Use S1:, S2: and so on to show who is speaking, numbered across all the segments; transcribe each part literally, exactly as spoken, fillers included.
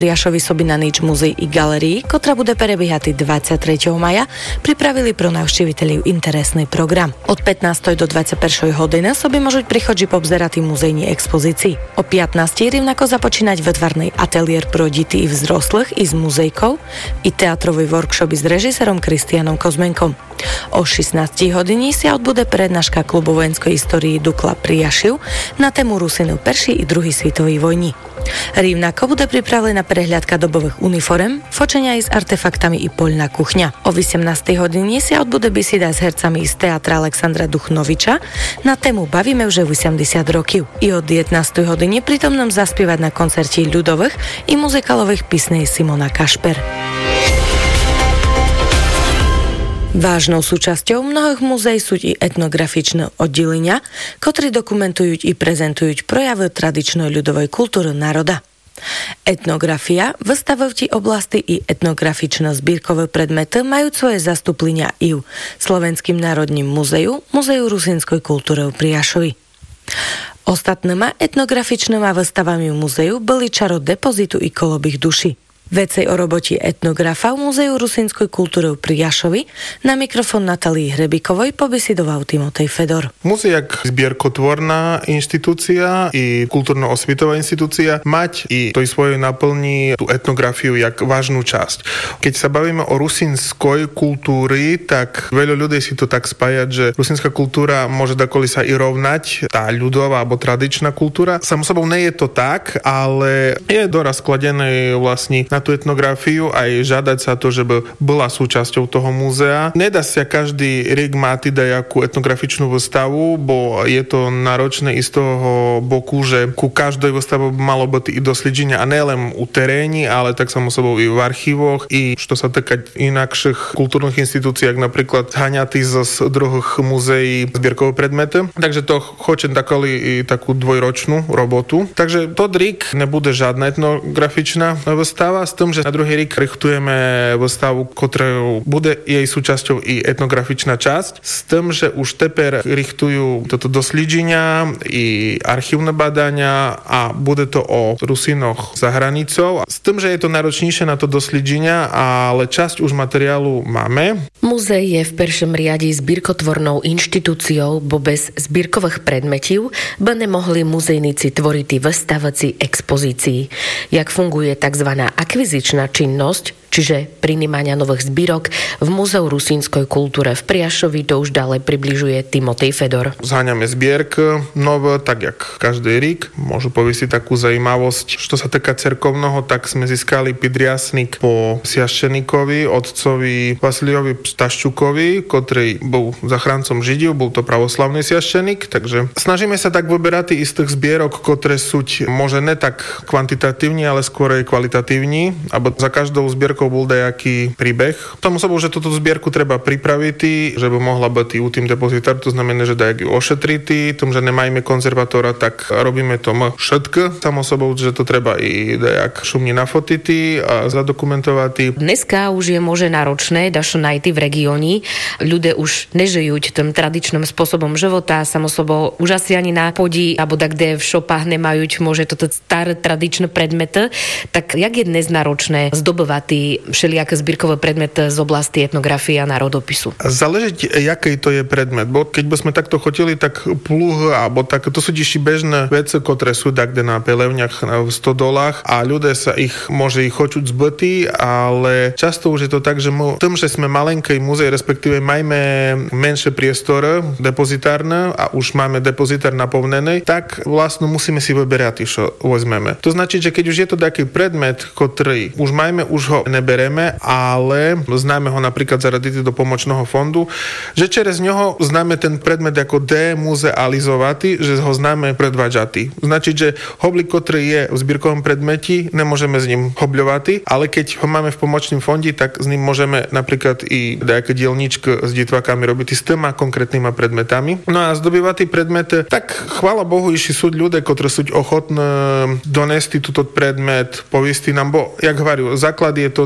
S1: Riašovi soby na nič múzei i galerii, ktorá bude prebiehať dvadsiateho tretieho maja, pripravili pro návšteviteľov interesný program. Od pätnástej do dvadsiatej prvej hodiny soby môžu prichodžiť poobzerať muzejní expozícii. O pätnástej rovnako započínať vetvarný ateliér pro deti i vzrostlých i s muzejkou i teatrový workshop s režisérom Kristianom Kozmenkom. O šestnástej hodine sa odbude prednáška klubu vojenskej histórii Dukla pri Jašiu na tému Rusiny perší i druhej svetovej vojny. Rývnako bude pripravená prehliadka dobových uniform, fočenia aj s artefaktami i poľná kuchňa. O osemnástej hodine sa odbude bisida s hercami z teatra Alexandra Duchnoviča na tému Bavíme už osemdesiat rokov. I od devätnástej hodine pritomnom zaspievať na koncerte ľudových i muzikálových písnej Simona Kašper. Vážnou súčasťou mnohých múzeí sú i etnografičné oddelenia, ktorí dokumentujú i prezentujú projavy tradičnej ľudovej kultúry národa. Etnografia, vystavujúci oblasti i etnografičné zbierkové predmety majú svoje zastuplenia i v Slovenským národním múzeu, Múzeu rusínskej kultúry v Priašovi. Ostatnými etnografičnými vystavami v múzeu boli čaro depozitu i kolobých duší. Vecej o roboti etnografa v Múzeu rusínskej kultúry pri Jašovi na mikrofón Natalii Hrebikovej pobesidoval Timotej Fedor.
S2: Musí jak zbierkotvorná inštitúcia i kultúrno-osvitová inštitúcia mať i to svoje naplní tú etnografiu jak vážnu časť. Keď sa bavíme o rusínskej kultúry, tak veľa ľudí si to tak spájať, že rusínska kultúra môže dakoli sa i rovnať tá ľudová alebo tradičná kultúra. Samo sobou nie je to tak, ale je doraz skladené vlastne na tú etnografiu aj žiadať sa to, že by bola súčasťou toho múzea. Nedá sa každý rok mať nejakú etnografičnú výstavu, bo je to náročné i z toho boku, že ku každej výstave malo byť i doslídenia a nielen u teréni, ale tak samo sobou i v archívoch, i čo sa týka inakších kultúrnych inštitúcií, ako napríklad zhaňatý z druhých múzeí zbierkové predmety. Takže to хоче takoli i takú dvojročnú robotu. Takže to drik nebude žiadna etnografičná výstava, s tým, že na druhý rok richtujeme výstavu, ktorá bude jej súčasťou i etnografičná časť, s tým, že už teper richtujú toto doslídenia i archívne badania a bude to o Rusínoch za hranicou. S tým, že je to náročnejšie na to doslídenia, ale časť už materiálu máme.
S1: Muzej je v prvom riade zbierkotvornou inštitúciou, bo bez zbierkových predmetov by nemohli muzejníci tvoriť výstavací expozícií. Jak funguje tzv. Akvizičná činnosť, čiže prinímania nových zbírok v Múzeu rusínskej kultúre v Priašovi, to už ďalej približuje Timotej Fedor.
S2: Zháňame zbierky nové, tak jak každý rok. Môžu povisiť takú zaujímavosť. Čo sa týka cerkovného, tak sme získali pidriasnik po Siaščenikovi, otcovi Vasiliovi Staščukovi, ktorý bol zachráncom Židov, bol to pravoslavný Siaščenik, takže snažíme sa tak vyberať i z tých zbierok, ktoré sú možno ne tak kvantitatívne, ale skôr aj kvalitatívne, alebo za každou zbierkou bol dajaký príbeh. Tomu sobou, že túto zbierku treba pripraviť, že by mohla byť i u tým depozitár, to znamená, že dajaký ošetriť, tom, že nemáme konzervatóra, tak robíme to všetko. Samo sobou, že to treba i dajak šumne nafotiť a zadokumentovať.
S1: Dneska už je môže náročné dašo najty v regióni. Ľudia už nežijú tým tradičným spôsobom života, samo sobou už asi ani na podí, alebo tak, kde v šopách nemajú môže toto staré tradičné predmety. Tak jak je dnes náročné zdobovať všelijaké zbierkové predmety z oblasti etnografie a národopisu?
S2: Záleží, jaký to je predmet. Bo keď by sme takto chodili, tak pluh, alebo tak, to sú tiež bežné veci, ktoré sú takde na pelevniach v stodolách a ľudia sa ich môže ich chočuť zbyty, ale často už je to tak, že my tým, že sme malenký muzej, respektíve majme menšie priestory depozitárne a už máme depozitár naplnený, tak vlastne musíme si vyberať, čo vezmeme. To značí, že keď už je to taký predmet, ktorý už majme, už ho nebereme, ale známe ho napríklad zaradiť do pomočného fondu, že čerez ňoho známe ten predmet ako demuzealizovať, že ho známe predvážať. Značí, že hoblik, ktorý je v zbierkovom predmeti, nemôžeme s ním hobľovať, ale keď ho máme v pomočnom fonde, tak s ním môžeme napríklad i nejaké dielničky s ditvakami robiť s tými konkrétnymi predmetami. No a zdobývať predmety, tak chvála Bohu, išli sú ľudia, ktorí sú ochotní donesti túto predmet, poviesť nám, bo, jak hovorím, základ je to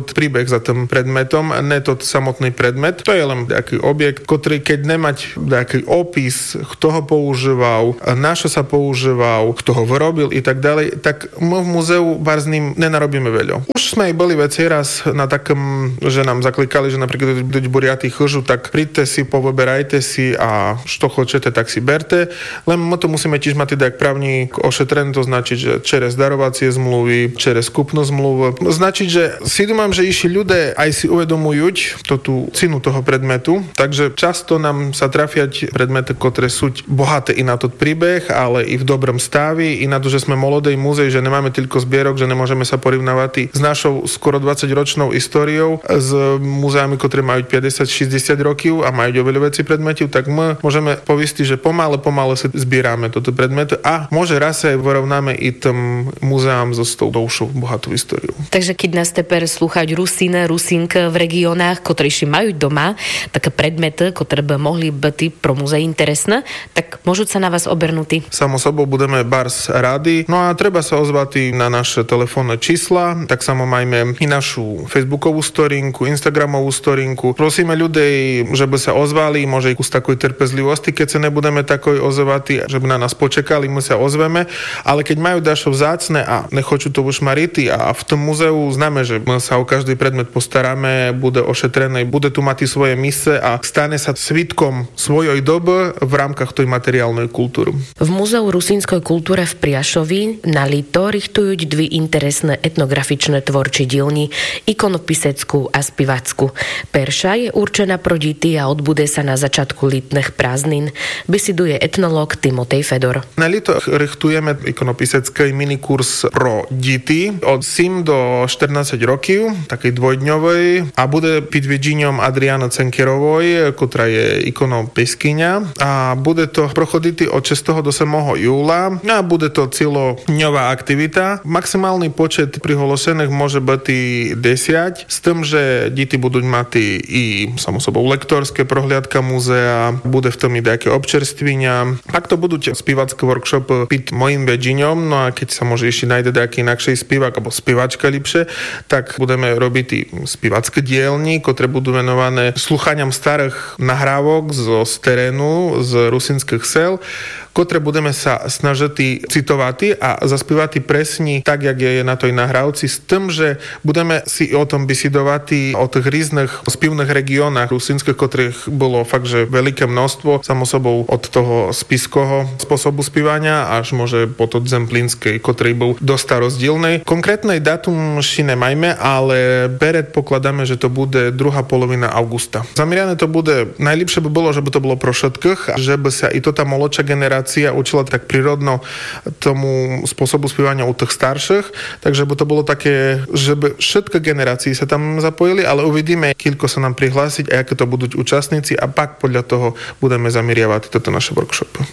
S2: tот príbeh za tým predmetom, ne tot samotný predmet. To je len nejaký objekt, ktorý keď nemať nejaký opis, kto ho používal, na čo sa používal, kto ho vyrobil i tak ďalej, tak my v muzeu bar s ním nenarobíme veľa. Už sme aj boli veci raz na takom, že nám zaklikali, že napríklad keď buriati chyžu, tak príďte si, povyberajte si a čo chcete, tak si berte. Len my to musíme tiež mať tak právnik ošetrené, to značí, že čerez darovacie zmluvy, čerez kupnú zmluvu. Značí, že si domám, že išli ľudia aj si uvedomujú to tú cenu toho predmetu, takže často nám sa trafiať predmety, ktoré sú bohaté i na to príbeh, ale i v dobrom stavi, i na to, že sme molodej muzej, že nemáme toľko zbierok, že nemôžeme sa porovnávať s našou skoro dvadsaťročnou históriou s muzeami, ktoré majú päťdesiat šesťdesiat rokov a majú oveľa veci predmetov, tak my môžeme povistiť, že pomále, pomále sa zbierame toto predmet a môže raz aj vyrovnáme i tým muzeám so tou dlhšou bohatou históriou.
S3: Takže keď nás teper slúchať Rusín, Rusínk v regiónach, ktorí majú doma také predmety, ktoré by mohli byť pro muzej interesné, tak môžu sa na vás obernúť.
S2: Samo sobou budeme bars rádi. No a treba sa ozvať na naše telefónne čísla, tak samo majme i našu facebookovú storinku, instagramovú storinku. Prosíme ľudí, že by sa ozvali, môže i kus takoj trpezlivosti, keď sa nebudeme takoj ozvať, že by na nás počekali, my sa ozveme, ale keď majú dašo vzácne a nechočú to už mariti a v tom muzeu známe, že my sa o každý predmet postaráme, bude ošetrené, bude tu mať svoje mise a stane sa svitkom svojej doby v rámkach tej materiálnej kultúry.
S3: V Múzeu rusínskej kultúre v Priašovi na lito richtujú dve interesné etnografičné tvorčí dielni, ikonopiseckú a spivackú. Perša je určená pro deti a odbude sa na začiatku letných prázdnin, besiduje etnolog Timotej Fedor.
S2: Na lito richtujeme ikonopisecký minikurs pro deti od sedem do štrnásť rokov, takej dvojdňovej a bude pod vedením Adriana Cenkerovoj, ktorá je ikonopiskyňa a bude to prochodiť od šiesteho do siedmeho júla a bude to celodňová aktivita. Maximálny počet prihlásených môže byť desať, s tým, že deti budú mať i samo sobou lektorské prohliadka múzea, bude v tom i nejaké občerstvenia. Ak to budú spievacké workshopy pod mojim vedením, no a keď sa môže ešte nájde nejaký inakší spivák alebo spievačka lepšie, tak budeme robiť i spievacké dielni, ktoré budú venované sluchaniam starých nahrávok zo z terénu, z rusínskych sel, ktoré budeme sa snažiť citovať a zaspívať presne tak, jak je na tej nahrávci, s tým, že budeme si o tom besedovať o tých rôznych spívnych regiónach rusínskych, ktorých bolo fakt, že veľké množstvo, samo sobou od toho spiskoho spôsobu spívania až môže po to zemplínskej, ktorý bol dosť rozdielný. Konkrétnej datum ešte nemajme, ale bered pokladáme, že to bude druhá polovina augusta. Zameriané to bude, najlepšie by bolo, že by to bolo pro všetkých, že by sa i to tá mladšia generácia učila tak prírodno tomu spôsobu spívania u tých starších, takže by to bolo také, že by všetky generácie sa tam zapojili, ale uvidíme, koľko sa nám prihlásiť a aké to budú účastníci a pak podľa toho budeme zameriavať toto naše workshopy.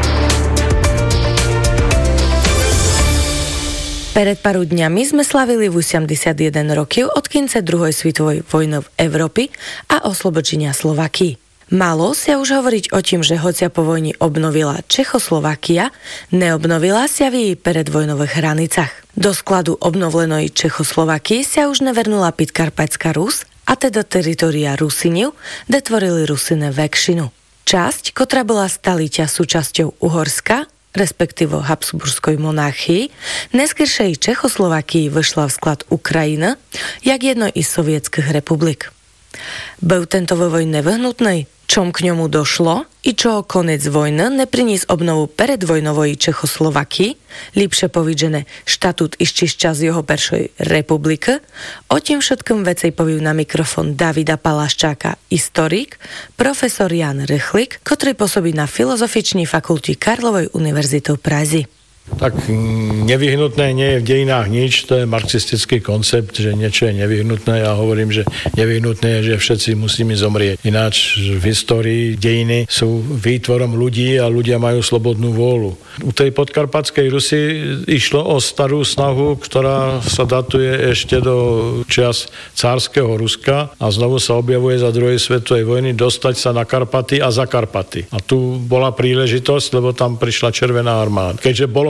S1: Pred pár dňami sme slavili osemdesiatjeden rokov od konca druhej svetovej vojny v Európe a oslobodenia Slováky. Malo sa už hovoriť o tým, že hocia po vojni obnovila Čechoslovakia, neobnovila sa v jej predvojnových hranicách. Do skladu obnovenej Čechoslovakie sa už nevernula Podkarpatská Rus, a teda teritoria Rusiniu, kde tvorili Rusine väčšinu. Časť, ktorá bola staliťa súčasťou Uhorska, respektíve Habsburskej monarchii, neskôršej Čechoslovakii vyšla v sklad Ukrajina, jak jedno iz sovietských republik. Byl tento vo vojne nevyhnutný? Čom k ňomu došlo i čo konec vojny neprinies obnovu predvojnovej Čechoslovaky, lepšie povedané štatút ešte z čas jeho prvej republiky, o tým všetkým vecej povie na mikrofón Davida Palaščáka historik, profesor Jan Rychlik, ktorý pôsobí na Filozofičnej fakulty Karlovej univerzity v Praze.
S4: Tak nevyhnutné nie je v dejinách nič, to je marxistický koncept, že niečo je nevyhnutné. Ja hovorím, že nevyhnutné je, že všetci musíme zomrieť. Ináč v histórii dejiny sú výtvorom ľudí a ľudia majú slobodnú vôľu. U tej podkarpatskej Rusy išlo o starú snahu, ktorá sa datuje ešte do čias cárskeho Ruska a znovu sa objavuje za druhej svetovej vojny dostať sa na Karpaty a za Karpaty. A tu bola príležitosť, lebo tam prišla Červená armáda. Keďže bolo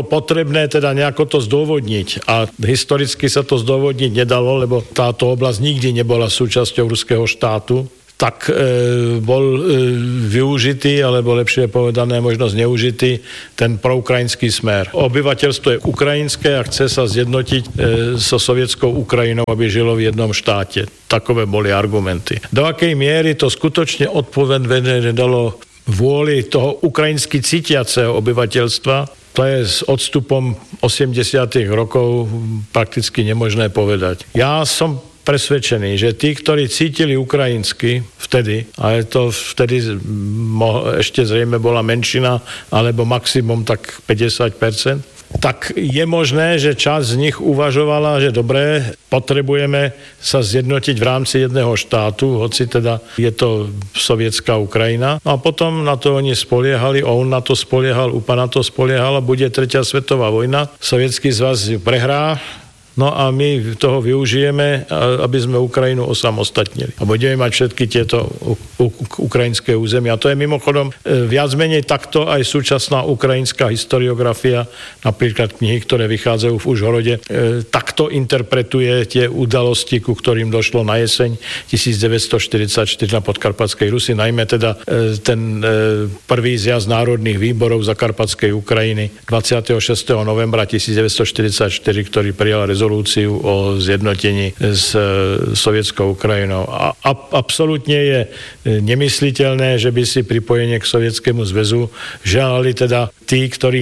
S4: potrebné teda nejako to zdôvodniť. A historicky sa to zdôvodniť nedalo, lebo táto oblasť nikdy nebola súčasťou ruského štátu. Tak e, bol e, využitý, alebo lepšie povedané, možno zneužitý ten proukrajinský smer. Obyvateľstvo je ukrajinské a chce sa zjednotiť e, so sovietskou Ukrajinou, aby žilo v jednom štáte. Takové boli argumenty. Do akej miery to skutočne odpovedne dalo vôli toho ukrajinsky cítiaceho obyvateľstva, to je s odstupom osemdesiatych rokov prakticky nemožné povedať. Ja som presvedčený, že tí, ktorí cítili ukrajinsky vtedy, ale to vtedy ešte zrejme bola menšina, alebo maximum tak päťdesiat percent, tak je možné, že časť z nich uvažovala, že dobre, potrebujeme sa zjednotiť v rámci jedného štátu, hoci teda je to sovietská Ukrajina. A potom na to oni spoliehali, on na to spoliehal, UPA na to spoliehal a bude tretia svetová vojna. Sovietský zväz prehrá. No a my toho využijeme, aby sme Ukrajinu osamostatnili. A budeme mať všetky tieto ukrajinské územia. A to je mimochodom viac menej takto aj súčasná ukrajinská historiografia, napríklad knihy, ktoré vychádzajú v Užhorode, takto interpretuje tie udalosti, ku ktorým došlo na jeseň devätnásťstoštyridsaťštyri na Podkarpatskej Rusi, najmä teda ten prvý zjazd národných výborov Zakarpatskej Ukrajiny dvadsiateho šiesteho novembra devätnásťstoštyridsaťštyri, ktorý prijal rezolúciu o zjednotení s sovietskou Ukrajinou. A absolútne je nemysliteľné, že by si pripojenie k Sovietskému zväzu želali teda tí, ktorí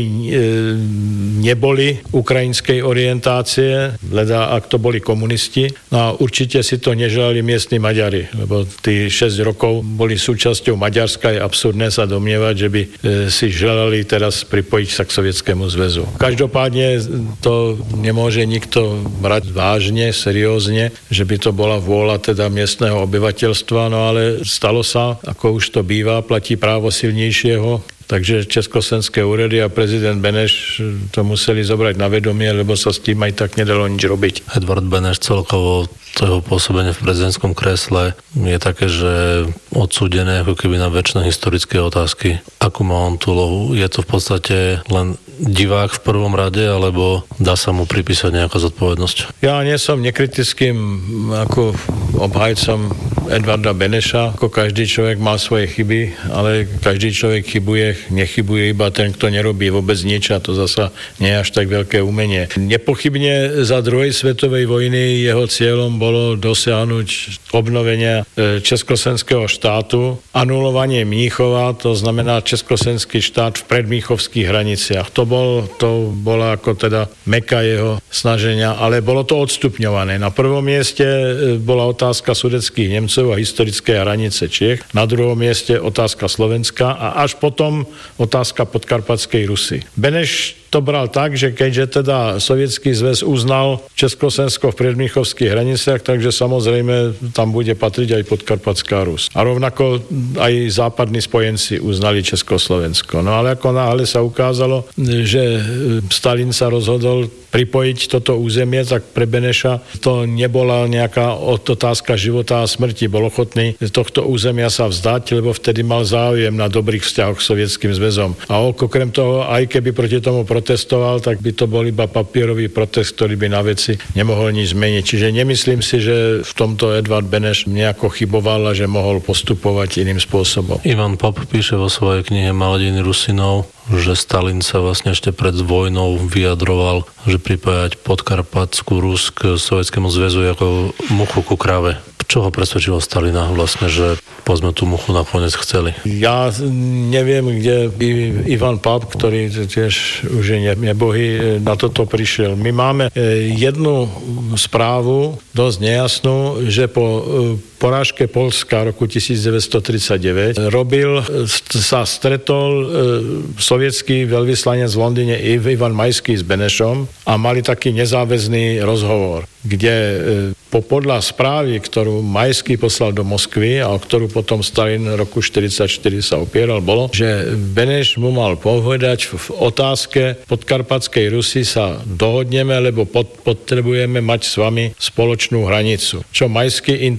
S4: neboli ukrajinskej orientácie, leda ak to boli komunisti. No a určite si to neželali miestni Maďari, lebo tí šesť rokov boli súčasťou Maďarska. Je absurdné sa domnievať, že by si želali teraz pripojiť sa k Sovietskému zväzu. Každopádne to nemôže nikto brať vážne, seriózne, že by to bola vôľa teda miestneho obyvateľstva, no ale stalo sa, ako už to býva, platí právo silnejšieho. Takže československé úrady a prezident Beneš to museli zobrať na vedomie, lebo sa s tým aj tak nedalo nič robiť.
S5: Edvard Beneš celkovo to jeho pôsobenie v prezidentskom kresle je také, že odsúdené ako keby na večné historické otázky. Akú má on tú lohu? Je to v podstate len divák v prvom rade, alebo dá sa mu pripísať nejaká zodpovednosť?
S4: Ja nie som nekritickým ako obhajcom Edvarda Beneša. Ako každý človek má svoje chyby, ale každý človek chybuje, nechybuje iba ten, kto nerobí vôbec nič, a to zasa nie je až tak veľké umenie. Nepochybne za druhej svetovej vojny jeho cieľom bolo dosiahnuť obnovenie československého štátu, anulovanie Mníchova, to znamená československý štát v predmníchovských hraniciach. To bol, to bola ako teda meka jeho snaženia, ale bolo to odstupňované. Na prvom mieste bola otázka sudetských Nemcov a historické hranice Čiech, na druhom mieste otázka Slovenska a až potom otázka Podkarpatskej Rusy. Beneš to bral tak, že keďže teda Sovietský zväz uznal Československo v predmníchovských hraniciach, takže samozrejme tam bude patriť aj Podkarpatská Rus. A rovnako aj západní spojenci uznali Československo. No ale ako náhle sa ukázalo, že Stalin sa rozhodol pripojiť toto územie, tak pre Beneša to nebola nejaká otázka života a smrti. Bol ochotný z tohto územia sa vzdať, lebo vtedy mal záujem na dobrých vzťahoch s Sovietským zväzom. A okrem toho, aj keby proti tomu protestoval, tak by to bol iba papierový protest, ktorý by na veci nemohol nič zmeniť. Čiže nemyslím si, že v tomto Edvard Beneš nejako chyboval a že mohol postupovať iným spôsobom.
S5: Ivan Pop píše vo svojej knihe Malediny Rusinov, že Stalin sa vlastne ešte pred vojnou vyjadroval, že pripájať Podkarpatskú Rus k Sovietskému zväzu ako muchu ku kráve. Čo ho presvedčilo Stalina vlastne, že povedzme tú muchu nakoniec chceli?
S4: Ja neviem, kde Ivan Pap, ktorý tiež už je nebohý, na toto prišiel. My máme jednu správu, dosť nejasnú, že po porážke Poľska roku devätnásťstotridsaťdeväť robil, sa stretol sovietský veľvyslanec v Londýne Ivan Majský s Benešom a mali taký nezáväzný rozhovor, kde po podľa správy, ktorú Majský poslal do Moskvy a o ktorú potom Stalin roku štyridsaťštyri sa opieral, bolo, že Beneš mu mal povedať v otázke Podkarpatskej Rusy sa dohodneme, lebo pod, potrebujeme mať s vami spoločnú hranicu. Čo Majský interpretoval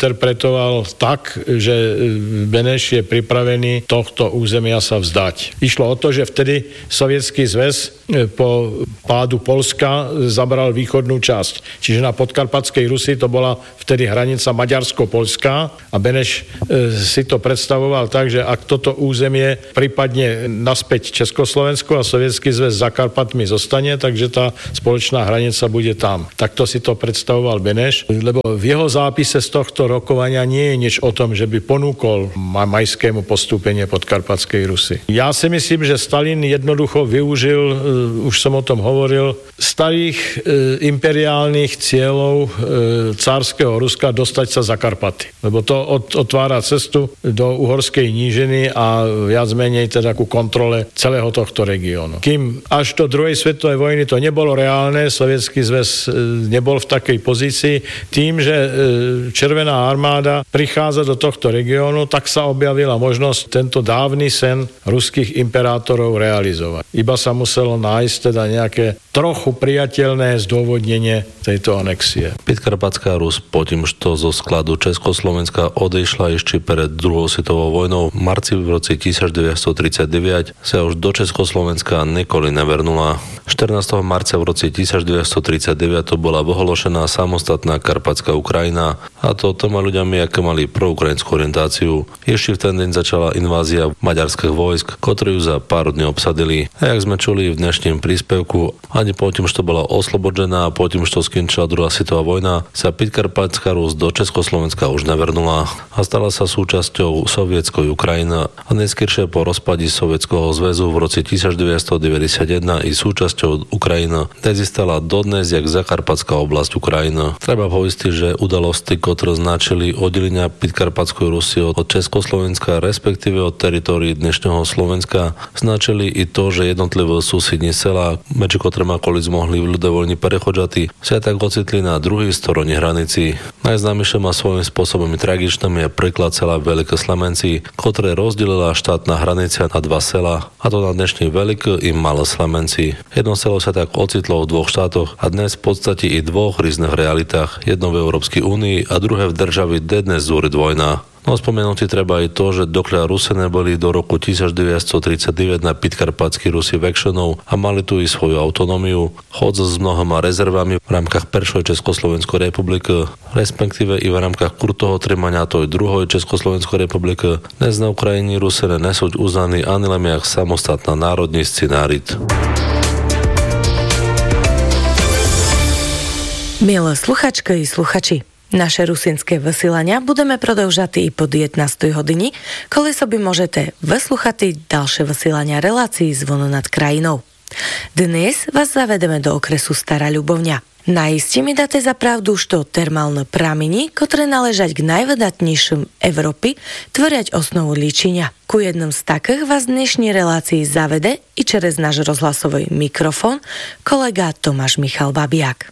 S4: interpretoval tak, že Beneš je pripravený tohto územia sa vzdať. Išlo o to, že vtedy Sovietský zväz po pádu Poľska zabral východnú časť. Čiže na podkarpatskej Rusi to bola vtedy hranica maďarsko-poľská a Beneš si to predstavoval tak, že ak toto územie prípadne naspäť Československo a Sovietský zväz za Karpatmi zostane, takže tá spoločná hranica bude tam. Takto si to predstavoval Beneš, lebo v jeho zápise z tohto rokovania nie je nič o tom, že by ponúkol majskému postúpenie podkarpatskej Rusy. Ja si myslím, že Stalin jednoducho využil, už som o tom hovoril, starých e, imperiálnych cieľov e, cárskeho Ruska dostať sa za Karpaty. Lebo to od, otvára cestu do uhorskej nížiny a viac menej teda ku kontrole celého tohto regiónu. Kým až do druhej svetovej vojny to nebolo reálne, Sovietský zväz e, nebol v takej pozícii, tým, že e, Červená armáda prichádza do tohto regiónu, tak sa objavila možnosť tento dávny sen ruských imperátorov realizovať. Iba sa muselo nájsť teda nejaké trochu priateľné zdôvodnenie tejto anexie.
S5: Podkarpatská Rus po tým, što zo skladu Československa odešla ešte pred druhou svetovou vojnou, v marci v roce devätnásťtridsaťdeväť sa už do Československa nikoli nevernula. štrnásteho marca v roce devätnásťtridsaťdeväť to bola ohološená samostatná Karpatská Ukrajina, a to toma ľuďami, aké mali proukrajinskú orientáciu. Ešte v ten deň začala invázia maďarských vojsk, ktoré ju za pár dní obsadili. A jak sme čuli v dnešním príspevku, ani po tým, što bola oslobodená a po tým, što skončila druhá svetová vojna, sa Podkarpatská Rus do Československa už nevernula a stala sa súčasťou sovietskej Ukrajiny a neskôršie po rozpadi Sovietskeho zväzu v roce devätnásťstodeväťdesiatjeden i súčasťou Ukrajiny existala dodnes jak Zakarpatská oblasť Ukrajiny. Treba poistiť, že udalosti, ktoré značili oddelenia Podkarpatskej Rusy od Československa, respektíve od teritórií dnešného Slovenska, značili i to, že jednotlivé susední sela, medzi ktorými kolic mohli ľudovoľne prechodžati, sa tak ocitli na druhej strane hranici. Najznámejším a svojím spôsobom tragičným je príklad sela Veľké Slamenci, ktoré rozdelila štátna hranica na dva sela, a to na dnešní Veľké i Malé Slamenci. Jedno selo sa tak ocitlo v dvoch štátoch a dnes v podstate i dvoch rôznych realitách, jedno v Európskej únii a druhé v državi, kde dnes zúri dvojna. No spomenúť treba aj to, že dokľa Rusy neboli do roku devätnásťtridsaťdeväť na Podkarpatskej Rusi vekšenou a mali tu i svoju autonómiu, chod s mnohoma rezervami v rámkach Prvšej Československej republiky, respektíve i v rámkach kurtoho trimania toj druhej Československej republiky. Dnes na Ukrajine Rusy nesú uznaní ani len jak samostatná národný scenárit.
S1: Milé sluchačky i sluchači, naše rusínske vysielania budeme продовжати i po devätnástej hodini, коли собі можете вислухати дальше vysielania relácií Zvon nad krajinou. Dnes vás zavedeme do okresu Stará Ľubovňa. Naiste mi dáte za pravdu, što termálne pramení, ktoré naležať k najvedatnejším Európy, tvoriať osnovu líčenia. Ku jednom z takých vás dnešní relácii zavede i čerez náš rozhlasový mikrofón kolega Tomáš Michal Babiak.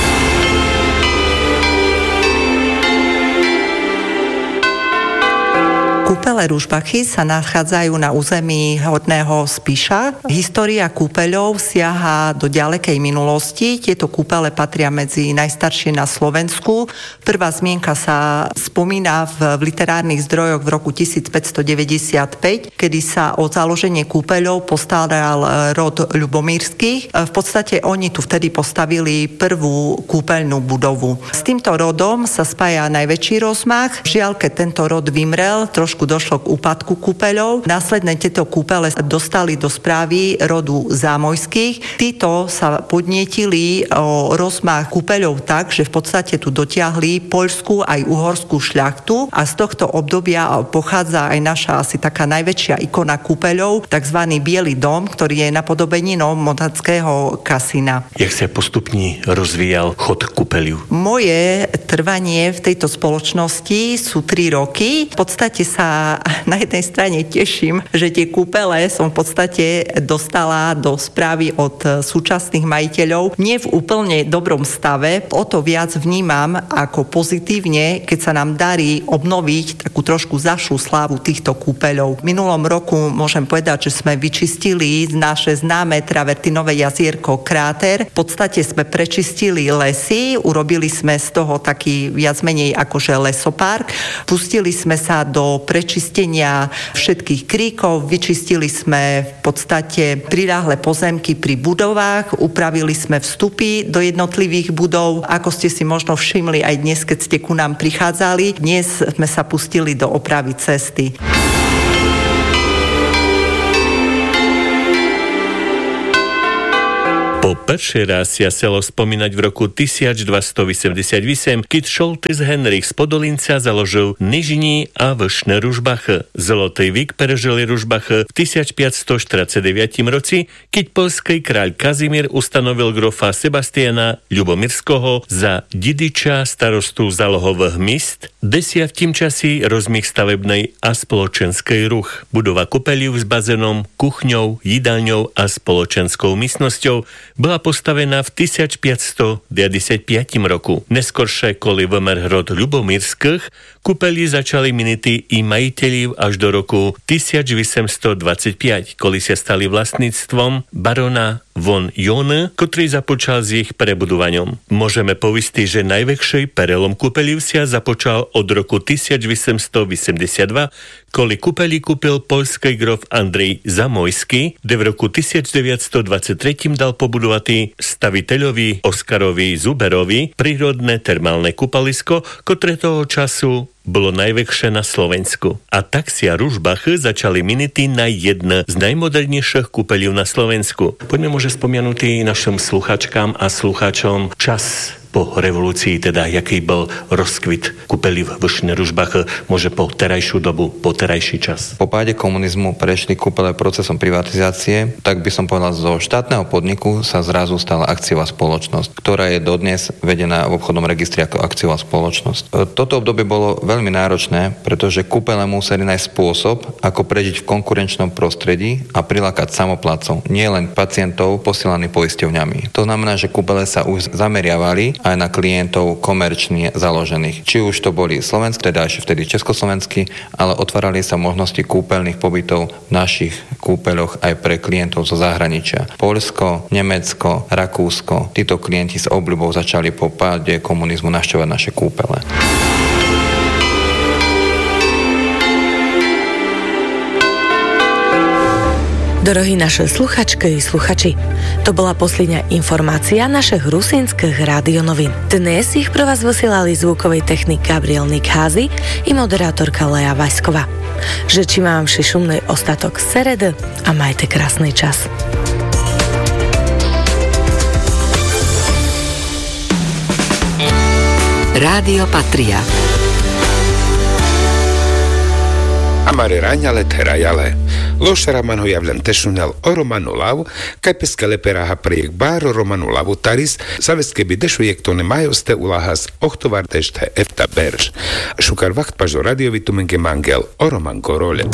S6: Kúpele Ružbachy sa nachádzajú na území Horného Spiša. História kúpeľov siaha do ďalekej minulosti. Tieto kúpele patria medzi najstaršie na Slovensku. Prvá zmienka sa spomína v, v literárnych zdrojoch v roku tisícpäťstodeväťdesiatpäť, kedy sa o založenie kúpeľov postaral rod Ľubomírskych. V podstate oni tu vtedy postavili prvú kúpeľnú budovu. S týmto rodom sa spája najväčší rozmach. Žiaľ, keď tento rod vymrel, trošku došlo k úpadku kúpeľov. Následne tieto kúpele dostali do správy rodu Zámojských. Títo sa podnietili o rozmach kúpeľov tak, že v podstate tu dotiahli poľskú aj uhorskú šľachtu a z tohto obdobia pochádza aj naša asi taká najväčšia ikona kúpeľov, takzvaný Bielý dom, ktorý je napodobeninou monackého kasína.
S7: Jak sa postupne rozvíjal chod kúpeľu?
S6: Moje trvanie v tejto spoločnosti sú tri roky. V podstate sa sa na jednej strane teším, že tie kúpele som v podstate dostala do správy od súčasných majiteľov nie v úplne dobrom stave. O to viac vnímam ako pozitívne, keď sa nám darí obnoviť takú trošku zašlú slávu týchto kúpeľov. V minulom roku môžem povedať, že sme vyčistili naše známe travertinové jazierko Kráter. V podstate sme prečistili lesy, urobili sme z toho taký viac menej akože lesopark. Pustili sme sa do prečistenia všetkých kríkov, vyčistili sme v podstate priľahlé pozemky pri budovách, upravili sme vstupy do jednotlivých budov. Ako ste si možno všimli aj dnes, keď ste ku nám prichádzali, dnes sme sa pustili do opravy cesty.
S7: Po prvý raz sa selo spomínať v roku tisícdvestoosemdesiatosem, keď Šoltes Henrich z Podolinca založil Nižní a Vršné Ružbachy. Zolotý vík prežili Ružbachy v tisícpäťstoštyridsaťdeväť roci, keď poľský kráľ Kazimír ustanovil grofa Sebastiana Ľubomirského za dediča starostu zálohových míst, desia v tým časi rozmých stavebnej a spoločenskej ruch. Budova kúpeľov s bazénom, kuchňou, jídalňou a spoločenskou místnosťou bola postavená v tisícpäťstodeväťdesiatpäť roku. Neskoršie kvôli vymer hrod Ľubomírskych kúpeli začali minity i majiteľi až do roku tisícosemstodvadsaťpäť, koli sa stali vlastníctvom barona von Jone, ktorý započal s ich prebudovaním. Môžeme povistiť, že najväčší prelom kúpeliv sa započal od roku tisícosemstoosemdesiatdva, koli kúpeli kúpil poľský grof Andrej Zamojský, kde v roku tisícdeväťstodvadsaťtri dal pobudovať staviteľovi Oskarovi Zuberovi prírodné termálne kúpalisko, ktoré toho času bolo najväčšie na Slovensku. A tak si Ružbachy začali minity na jedno z najmodernejších kúpeľov na Slovensku.
S5: Poďme môže spomenúť našim sluchačkám a slucháčom čas po revolúcii, teda jaký bol rozkvit kúpelí v Vršné Ružbachy, môže po terajšiu dobu, po terajší čas.
S8: Po páde komunizmu prešli kúpele procesom privatizácie, tak by som povedal, zo štátneho podniku sa zrazu stala akciová spoločnosť, ktorá je dodnes vedená v obchodnom registri ako akciová spoločnosť. Toto obdobie bolo veľmi náročné, pretože kúpele museli nájsť spôsob, ako prežiť v konkurenčnom prostredí a prilákať samoplatcov, nie len pacientov posielaní poisťovňami. To znamená, že kúpele sa už zameriavali aj na klientov komerčne založených. Či už to boli slovenské, teda ešte vtedy československí, ale otvárali sa možnosti kúpeľných pobytov v našich kúpeľoch aj pre klientov zo zahraničia. Poľsko, Nemecko, Rakúsko. Títo klienti s obľubou začali po páde komunizmu navštevovať naše kúpele.
S1: Drohí naše sluchačky i sluchači, to bola posledná informácia našich rusínskych rádionovín. Dnes ich pro vás vysielali zvukovej technik Gabriel Nikházy i moderátorka Lea Vaňsková. Žečím vám vši šumný ostatok seredy a majte krásny čas.
S9: Rádio Patria.
S10: Amare raňale terajale. Loša Ramano javljan tešunal o Romanu Lavu, kaj peska leperaha projekt baro Romanu Lavu taris, saveske bi dešujek to ne majoste ulahas ohtovardešte efta berž. Šukar vacht pažo radiovitu menge mangel o Roman Korole.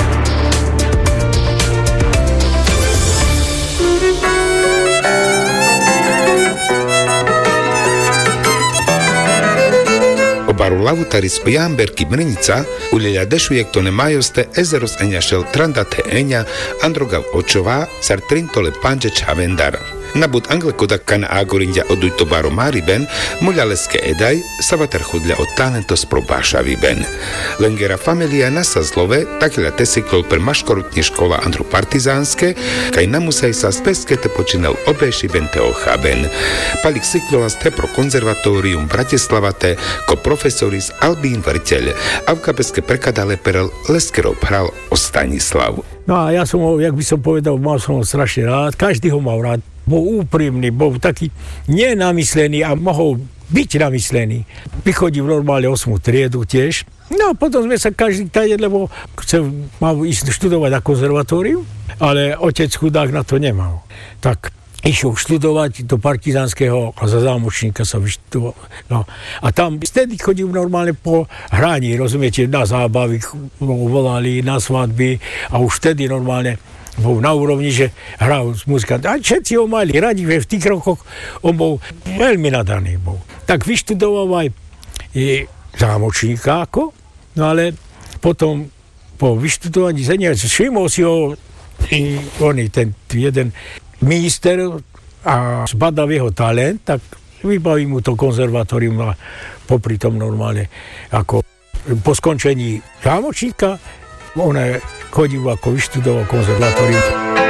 S10: Baru lavutaris o Jamberki Mrnica, uljeľa dešujek to ne majoste ezeros enjašel trandate enja, androgav očova, sar trintole panđeč havendar. Nabud angle kodak kana agorinja oduj to baro mariben, muľaleske edaj, savatar chudľa od talento sprobášavi ben. Lengera familia nasa zlove, takila tesiklol per maškorutne škola andru partizánske, kaj namusaj sa speske te počinal obeši ben te ochaben. Palik siklolas te pro konzervatórium Bratislavate, ko profesoris Albín Vrteľ, a v kapeske prekadale perel leskerov hral o Stanislav.
S11: No a ja som ho, jak by som povedal, mal som ho strašne rád, každý ho mal rád. Bol úprimný, bol taký nenamyslený a mohol byť namyslený. Vychodil normálne osmú triedu tiež. No a potom sme sa každý tajed, lebo chcel, mal ísť študovať na konzervatóriu, ale otec chudák na to nemal. Tak išiel študovať do partizánskeho a za zámočníka sa vyštudoval. No. A tam vtedy chodil normálne po hraní, rozumiete, na zábavy volali, na svadby a už vtedy normálne bol na úrovni, že hral s muzikantom. A všetci ho mali radi, že v tých rokoch on bol veľmi nadaný. Bol. Tak vyštudoval aj zámočníka ako, no ale potom po vyštudovaní zenia všimol si ho i on ten jeden minister a zbadal jeho talent, tak vybaví mu to konzervatórium a popri tom normálne ako po skončení zámočníka on chodil ako vyštudoval konzervatórium.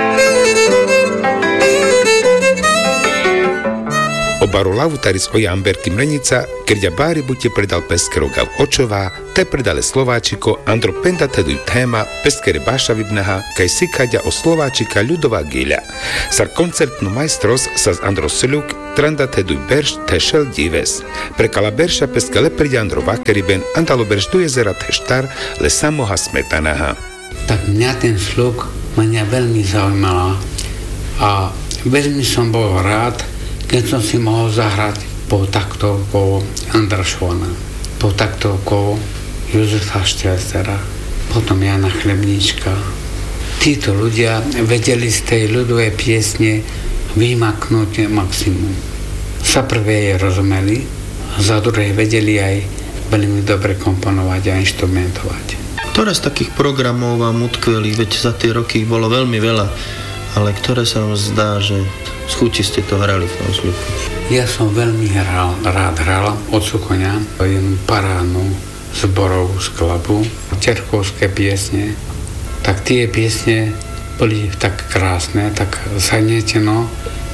S10: Obaru lavutaris o Jamberky Mrenica, keď bári buďte predal peskero gal očová, te predale Slováčiko, Andro Penda teduj téma, peskere Baša Vibnaha, kaj sikaďa o Slováčika ľudová gíľa. Sar koncertnu majstros sa z Andro Sľuk, tranda teduj berš tešel dives. Prekala berša peske lepriď Andro Vakeriben, andalo berš du jezera teštar, le samoha smetanaha.
S12: Tak mňa ten Sľuk mňa veľmi zaujímala a veľmi som bol rád, keď som si mohol zahrať po taktovkou Andrašovana, po taktovkou Jozefa Štelcera, potom Jana Chlebníčka. Títo ľudia vedeli z tej ľudovej piesne vymaknúť maximum. Za prvé je rozumeli, a za druhé vedeli aj veľmi dobre komponovať a inštrumentovať.
S13: Ktoré z takých programov vám utkveli, veď za tie roky bolo veľmi veľa, ale ktoré sa vám zdá, že z chuti ste to hrali v tom Sľuku?
S12: Ja som veľmi hral, rád hral od Sukoňa jednu parádnu zborovú skladbu, čerkovské piesne. Tak tie piesne boli tak krásne, tak zaneteno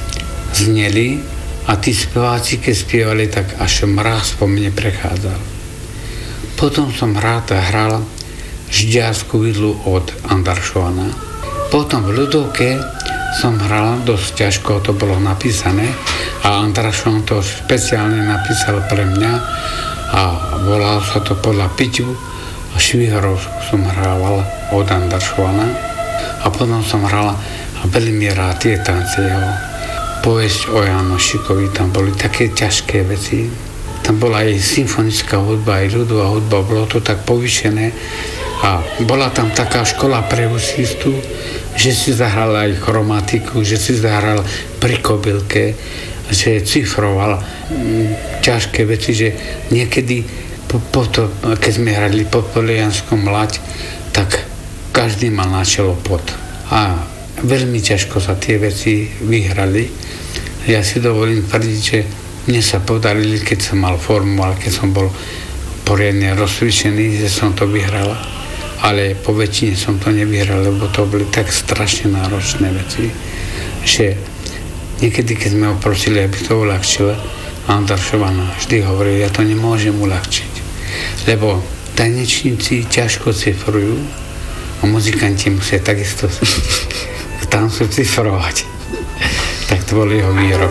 S12: zneli a tí speváci, keď spievali, tak až mráz po mne prechádzal. Potom som rád hral Žďárskú vidlu od Andrašovana. Potom v ľudovke som hral, dosť ťažko to bolo napísané a Andrašovan to špeciálne napísal pre mňa a volal sa to podľa Piťu a Švihorovsku som hrával od Andrašovana a potom som hral a veľmi rád tie tance jeho. Povesť o Janošikovi, tam boli také ťažké veci. Tam bola aj symfonická hudba, aj ľudová hudba, bolo to tak povýšené a bola tam taká škola pre husistu, že si zahral aj chromatiku, že si zahral pri kobylke, že cifroval m, ťažké veci, že niekedy po, po to, keď sme hrali po Polianskom Lať, tak každý mal na čelo pot. A veľmi ťažko sa tie veci vyhrali. Ja si dovolím tvrdiť, že mne sa podarili, keď som mal formu, ale keď som bol poriadne rozcvičený, že som to vyhral. Ale po väčšine som to nevyhral, lebo to boli tak strašne náročné veci, že niekedy, keď sme ho prosili, aby to uľahčil, Andrašovan vždy hovoril, ja to nemôžem uľahčiť, lebo tanečníci ťažko cifrujú a muzikanti musia takisto tam sú cifrovať. Tak to bol jeho výrok.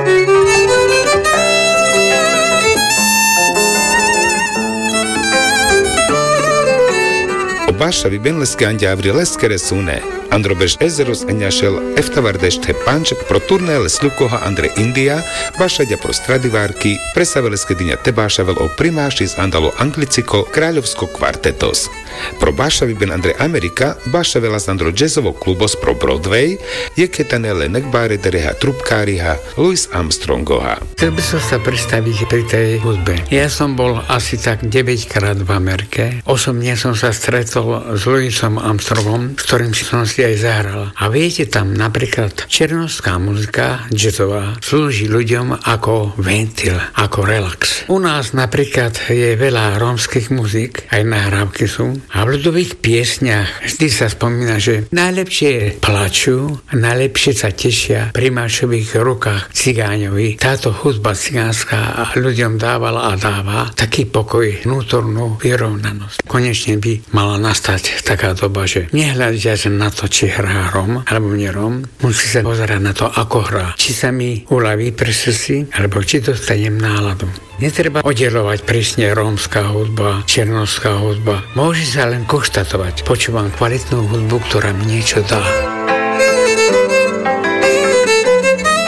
S10: Baša Vibenleske andjavri leskere sune. Androbež ezeros enjašel eftavardešte panček pro turné Sľukoha Andre India, bašaďa pro Stradivárky, presaveleske dyňa tebášavel o primáši z andalo angliciko kráľovsko kvartetos. Pro Baša Viben Andre Amerika, bašavela z andro jazzovo klubos pro Broadway, je ketanele nekbáre dereha trubkáriha Louis Armstrongoha.
S12: Chcel by som sa predstaviť pri tej hudbe. Ja som bol asi tak deväť krát v Amerike. Osobne som sa stretol s Louisom Armstrongom, s ktorým som si aj zahral. A viete, tam napríklad černovská muzika, jazzová, slúži ľuďom ako ventil, ako relax. U nás napríklad je veľa rómskych muzik, aj nahrávky sú. A v ľudových piesniach vždy sa spomína, že najlepšie plačú, najlepšie sa tešia pri maršových rukách cigáňovi. Táto hudba cigánska ľuďom dávala a dáva taký pokoj, vnútornú vyrovnanosť. Konečne by mala nastať taká doba, že nehľadiac na to, či hrá Róm alebo nie Róm, musí sa pozerať na to, ako hrá. Či sa mi uľaví pre srdci, alebo či dostanem náladu. Netreba oddelovať prísne rómska hudba, černovská hudba. Môže sa len konštatovať. Počúvam kvalitnú hudbu, ktorá mi niečo dá.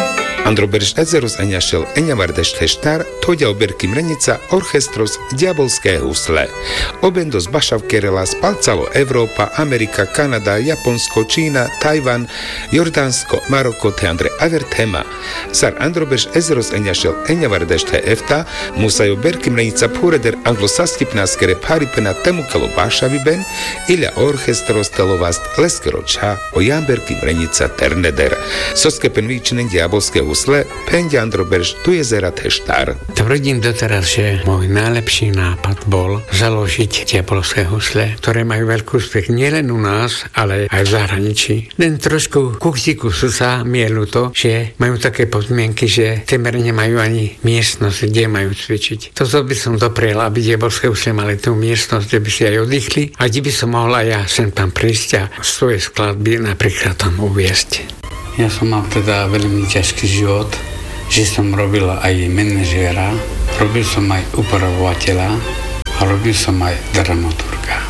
S10: Androberž Ezeros Eňašel Eňavardeš Teštar, Toďa Oberky Mrenica, Orchestros, Diabolské husle. Obendo z Bašavkerela spalcalo Európa, Amerika, Kanada, Japonsko, Čína, Tajvan, Jordánsko, Maroko, Teandre Avertema. Sar Androberž Ezeros Eňašel Eňavardeš Efta, Musajo Berky Mrenica Pureder Anglosastipnáskere Paripena Temukalo Bašaviben, Iля Orchestros Telovast Leskeroča, o Jamberky Mrenica Terneder. Soskepen výčinen Diabolské husle, Pendia Androberž tu jezera Teštar.
S12: Tvrdím doteraz, že môj najlepší nápad bol založiť Diabolské husle, ktoré majú veľký úspech nielen u nás, ale aj v zahraničí. Len trošku kuktiku sú sa mielu to, že majú také podmienky, že temer nemajú ani miestnosť, kde majú cvičiť. Toto by som dopriel, aby Diabolské husle mali tú miestnosť, kde by si aj oddychli a kde by som mohla ja sem tam prísť a svoje skladby napríklad tam uviesť. Ja som mal teda veľmi ťažký život, že som robil aj manažéra, robil som aj upravovateľa a robil som aj dramaturga.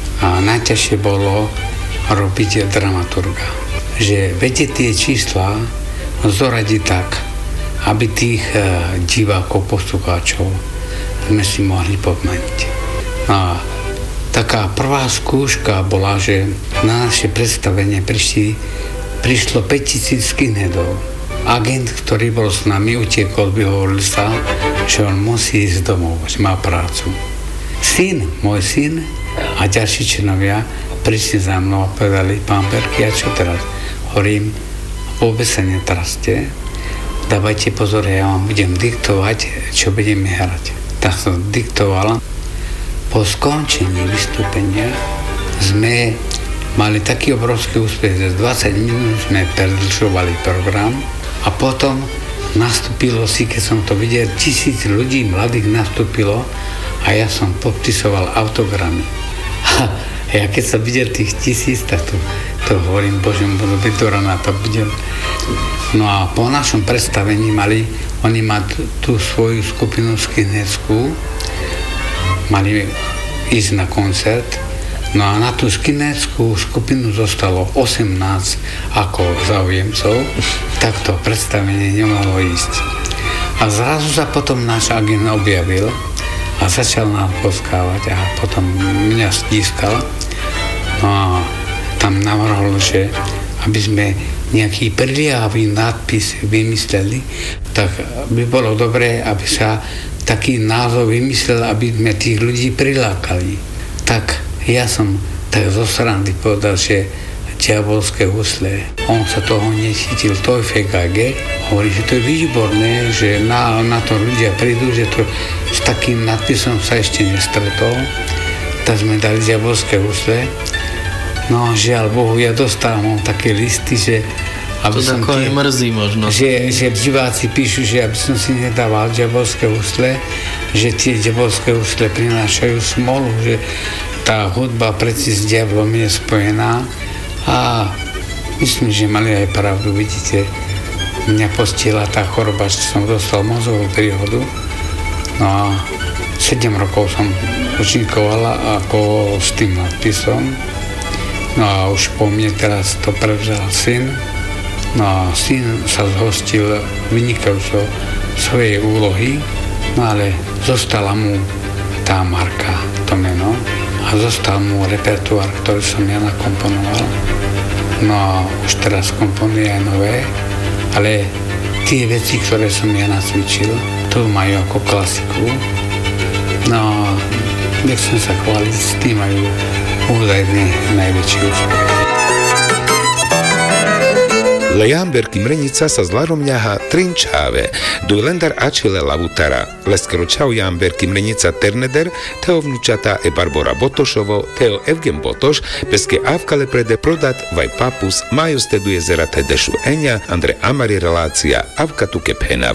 S12: A najťažšie bolo robiť dramaturga. Že viete tie čísla zoradiť tak, aby tých divákov, poslucháčov sme si mohli pomeniť. A taká prvá skúška bola, že na naše predstavenie prišli Prišlo päťtisíc skinheadov. Agent, ktorý bol s nami, utiekol, vyhovoril sa, že on musí ísť domov, že má prácu. Syn, môj syn a ďalší členovia prišli za mnou a povedali, pán Berky, a čo teraz? Hovorím, vôbec sa netraste, dávajte pozor, ja vám budem diktovať, čo budeme hrať. Tak som diktovala. Po skončení vystúpenia sme mali taký obrovský úspech, že dvadsať minút sme predĺžovali program a potom nastúpilo si, keď som to videl, tisíc ľudí mladých nastúpilo a ja som podpisoval autogramy. A ja keď som videl tých tisíc, tak to, to hovorím, bože, budu byť do rana, to budem. No a po našom predstavení mali, oni mali tú svoju skupinu skinheadskú, mali ísť na koncert. No a na tú skinheadskú skupinu zostalo osemnásť ako záujemcov, tak to predstavenie nemohlo ísť. A zrazu sa potom náš agent objavil a začal nám poskávať a potom mňa stískal. No a tam navrhol, že aby sme nejaký priliavý nadpis vymysleli, tak by bolo dobré, aby sa taký názov vymyslel, aby sme tých ľudí prilákali. Tak ja som tak zo srandy povedal, že Diabolské husle. On sa toho nechytil, to je ef ká gé. Hovorí, že to je výborné, že na, na to ľudia prídu, že to s takým nadpisom sa ešte nestretol. Tak sme dali Diabolské husle. No žiaľ Bohu, ja dostávam také listy, že aby
S13: to
S12: som
S13: tie, mrzí možno.
S12: Že, že diváci píšu, že aby som si nedával Diabolské husle, že tie Diabolské husle prinášajú smolu, že tá hudba preci s diablom je spojená a myslím, že mali aj pravdu. Vidíte, mňa postihla tá choroba, že som dostal mozovú príhodu. No a sedem rokov som účinkovala ako s tým nadpisom. No a už po mne teraz to prevzal syn. No a syn sa zhostil vynikajúco svojej úlohy, no ale zostala mu tá marka, to meno. A zostal mu repertoár, ktorý som ja nakomponoval. No a už teraz komponuje aj nové, ale tie veci, ktoré som ja nacvičil, to majú ako klasiku. No a nechcem sa chváliť, s tým majú údajne najväčší úspech.
S10: Le Jamberky Mrenica sa zlaromňaha Trinčáve, dujlendar Ačile Lavutara, Leskeročau Jamberky Mrenica Terneder, teo vnúčata e Barbora Botošovo, teo Evgen Botoš, peske avkale prede prodat vaj papus, majoste du jezera tedešu Eňa, Andre Amari relácia, avka tuke penava.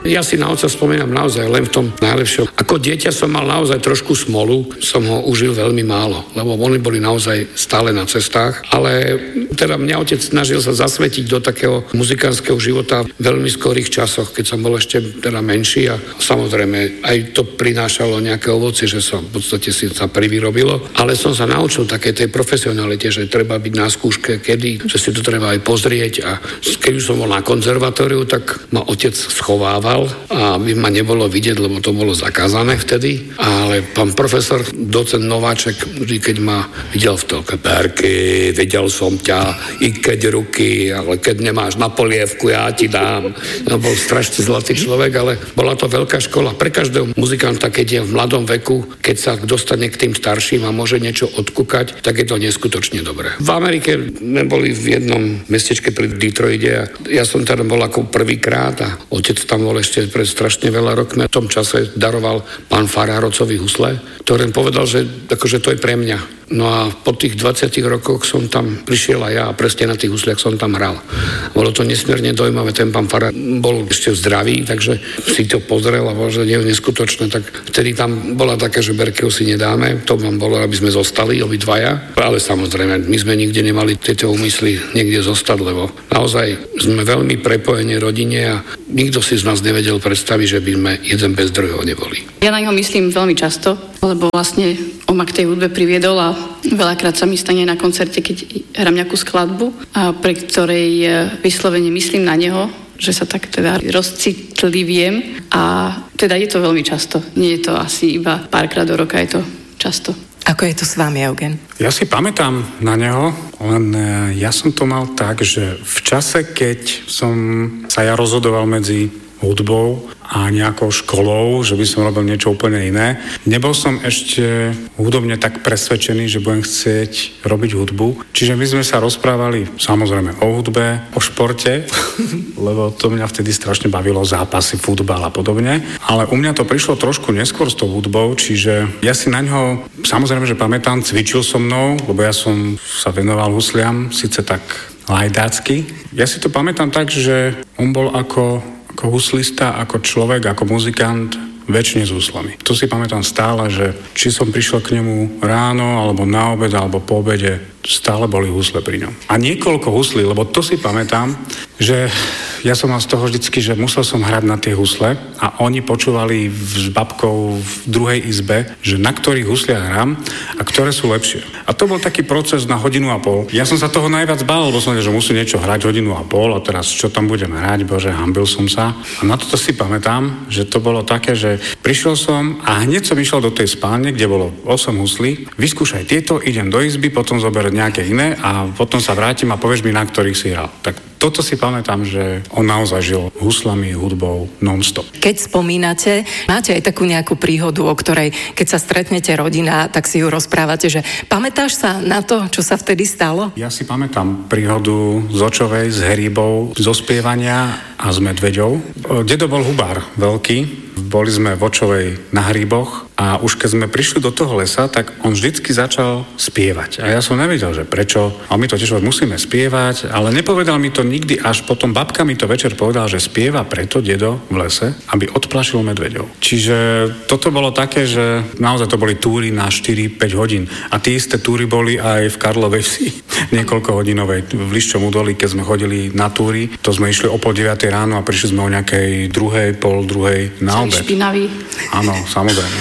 S14: Ja si na otca spomínam naozaj len v tom najlepšom. Ako dieťa som mal naozaj trošku smolu, som ho užil veľmi málo, lebo oni boli naozaj stále na cestách, ale teda mňa otec snažil sa zasvetiť do takého muzikánskeho života v veľmi skorých časoch, keď som bol ešte teda menší a samozrejme aj to prinášalo nejaké ovocie, že som v podstate si sa privyrobilo, ale som sa naučil také tej profesionalite, že treba byť na skúške, kedy, že si to treba aj pozrieť a keď už som bol na konzervatóriu, tak ma otec schovával, aby ma nebolo vidieť, lebo to bolo zakázané vtedy, ale pán profesor, docent Nováček, vždy keď ma videl v telke, Berky, videl som ťa, i keď ruky, ale keď nemáš na polievku, ja ti dám. No, bol strašne zlatý človek, ale bola to veľká škola pre každého muzikanta, keď je v mladom veku, keď sa dostane k tým starším a môže niečo odkúkať, tak je to neskutočne dobré. V Amerike sme boli v jednom mestečke pri Detroite a ja som tam bol ako prvýkrát a otec tam bol ešte pred strašne veľa rokmi. V tom čase daroval pán Farárocovi husle, ktorý povedal, že akože to je pre mňa. No a po tých dvadsiatich rokoch som tam prišiel a ja a presne na tých husliach som tam hral. Bolo to nesmierne dojímavé, ten pán farár bol ešte zdravý, takže si to pozrel a bol, že nie je neskutočné, tak vtedy tam bola taká, že Berkeho si nedáme, to vám bolo, aby sme zostali obidvaja, ale samozrejme, my sme nikde nemali tieto úmysly niekde zostať, lebo naozaj sme veľmi prepojení rodine a nikto si z nás nevedel predstaviť, že by sme jeden bez druhého neboli.
S15: Ja na neho myslím veľmi často, lebo vlastne on ma k tej hudbe priviedol a veľakrát sa mi stane na koncerte, keď hrám nejakú skladbu, a pre ktorej vyslovene myslím na neho, že sa tak teda rozcitliviem a teda je to veľmi často. Nie je to asi iba párkrát do roka, je to často.
S1: Ako je to s vami, Eugen?
S12: Ja si pamätám na neho, len ja som to mal tak, že v čase, keď som sa ja rozhodoval medzi hudbou a nejakou školou, že by som robil niečo úplne iné. Nebol som ešte hudobne tak presvedčený, že budem chcieť robiť hudbu. Čiže my sme sa rozprávali samozrejme o hudbe, o športe, lebo to mňa vtedy strašne bavilo, zápasy, futbal a podobne. Ale u mňa to prišlo trošku neskôr s tou hudbou, čiže ja si na ňo samozrejme, že pamätám, cvičil so mnou, lebo ja som sa venoval husliam, síce tak lajdácky. Ja si to pamätám tak, že on bol ako ako huslista, ako človek, ako muzikant, väčšine s huslami. To si pamätám stále, že či som prišiel k nemu ráno, alebo na obed, alebo po obede, stále boli husle pri ňom. A niekoľko huslí, lebo to si pamätám, že ja som mal z toho vždycky, že musel som hrať na tie husle a oni počúvali s babkou v druhej izbe, že na ktorých husliach hrám a ktoré sú lepšie. A to bol taký proces na hodinu a pol. Ja som sa toho najviac bál, lebo som vedel, že musím niečo hrať hodinu a pol a teraz čo tam budem hrať, bože, hanbil som sa. A na toto si pamätám, že to bolo také, že prišiel som a hneď som išiel do tej spálne, kde bolo osem huslí, vyskúšaj tieto, idem do izby, potom zoberať nejaké iné a potom sa vrátim a povieš mi, na ktorých si hral. Tak toto si pamätám, že on naozaj žil huslami, hudbou non-stop.
S1: Keď spomínate, máte aj takú nejakú príhodu, o ktorej, keď sa stretnete rodina, tak si ju rozprávate, že pamätáš sa na to, čo sa vtedy stalo?
S12: Ja si pamätám príhodu z Očovej, s Heríbou, zo spievania a s medveďou. Dedo bol hubár veľký, boli sme v Očovej na Hríboch a už keď sme prišli do toho lesa, tak on vždycky začal spievať. A ja som nevedel, že prečo. A my to tiež musíme spievať, ale nepovedal mi to nikdy, až potom babka mi to večer povedal, že spieva preto dedo v lese, aby odplašil medveďov. Čiže toto bolo také, že naozaj to boli túry na štyri päť hodín. A tie isté túry boli aj v Karlovej Vsi, niekoľko hodinovej. V Liščom údolí, keď sme chodili na túry, to sme išli o pol deviatej ráno a prišli sme o nejakej druhej, pol druhej na obed.
S15: Špinavý.
S12: Áno, samozrejme.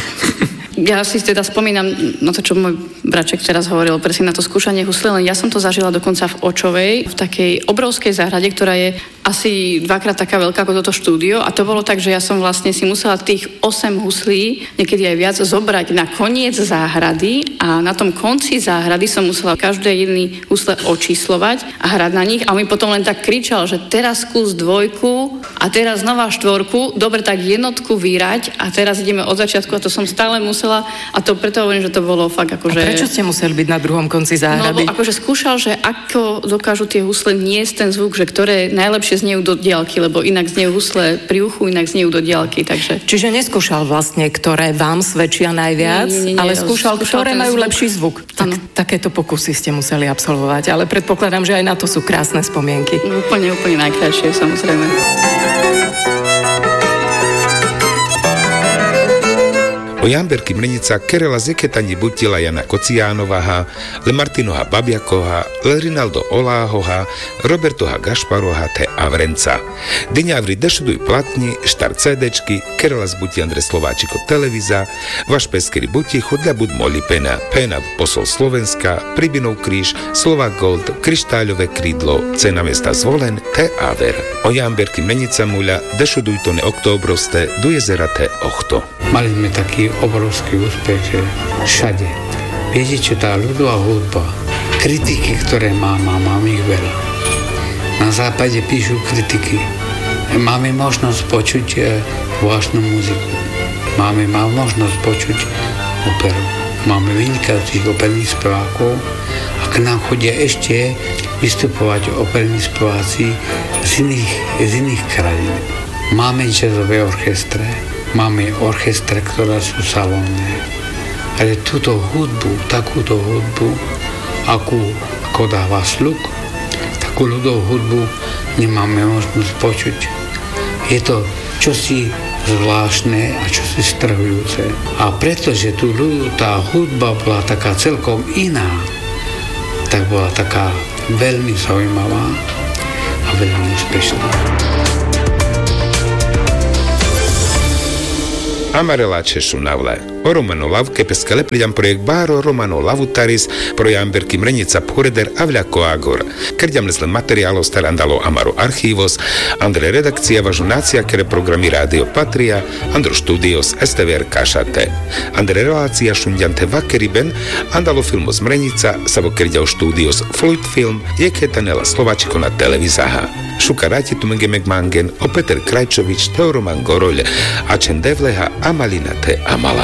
S15: Ja si teda spomínam na to, čo môj braček teraz hovoril, presne na to skúšanie husle, len ja som to zažila dokonca v Očovej, v takej obrovskej záhrade, ktorá je asi dvakrát taká veľká ako toto štúdio a to bolo tak, že ja som vlastne si musela tých osem huslí, niekedy aj viac, zobrať na koniec záhrady a na tom konci záhrady som musela každé jedný husle očíslovať a hrať na nich a on mi potom len tak kričal, že teraz skús dvojku a teraz znova štvorku, dobre, tak jednotku vyrať a teraz ideme od začiatku a to som stále musela a to preto hovorím, že to bolo fakt akože...
S1: A prečo ste museli byť na druhom konci záhrady?
S15: No, lebo akože skúšal, že ako dokážu tie husle niesť ten zvuk, že ktoré najlepšie znejú do diaľky, lebo inak znejú husle pri uchu, inak znejú do diaľky, takže...
S1: Čiže neskúšal vlastne, ktoré vám svedčia najviac, nie, nie, nie, ale skúšal, skúšal ktoré majú zvuk. Lepší zvuk. Tak, takéto pokusy ste museli absolvovať, ale predpokladám, že aj na to sú krásne spomienky.
S15: No, úplne, úplne najkrajšie, samozrejme.
S10: O Jamberky Mrenica kerela zeketani butila Jana Kociánovaha, le Martinoha Babiakoha, le Rinaldo Oláhoha, Robertoha Gašparoha te Avrenca. Deňavri dešuduj platni, štar cédečky, kerela z buti Andre Slováčiko televíza, vaš peskeri buti chodľa bud molipena, pena posol Slovenska, Pribinov kríž, Slovak Gold, kryštáľové krídlo, cena mesta zvolen te Aver. O Jamberky Mrenica muľa dešuduj to ne októbroste, do jezera te Ochto.
S12: Mali sme taký obrovský úspech, že všade. Viete, čo tá ľudová hudba, kritiky, ktoré má, má, mám ich veľa. Na západe píšu kritiky. Máme možnosť počuť vážnu muziku. Máme má možnosť počuť operu. Máme vynikajúcich operných spevákov a k nám chodia ešte vystupovať operní speváci z iných, z iných krajín. Máme jazzové orchestre, máme orchestre, ktoré sú salónne. Ale túto hudbu, takúto hudbu, akú, ako dáva sluk, takú ľudovú hudbu nemáme možnosť počuť. Je to čosi zvláštne a čosi strhujúce. A pretože tu tá hudba bola taká celkom iná, tak bola taká veľmi zaujímavá a veľmi úspešná.
S10: Amarela Češu navle. O Romano Lavke peskale pridam projekt Báro Romano Lavutaris pro Jamberky Mrenica Pureder Avľa Koagor. Krďam lesle materiálov starandalo Amaro Archívos, Andre redakcia važunácia kere programy Rádio Patria, Andro Studios es té vé er Kašate. Andre relácia šundiante vakeriben, andalo filmos Mrenica, savo krďav Studios Fluid Film, jeketanela Slovačiko na televizaha. Šuka ráti tu mengemek mangen, o Peter Krajčovič, Teoroman Goroľ, a čen devleha Amalina te Amala.